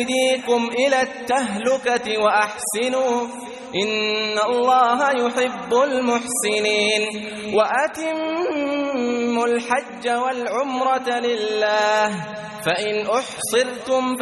أيديكم إلى التهلكة وأحسنوا إن الله يحب المحسنين وأتموا الحج والعمرة لله فإن أحصرتم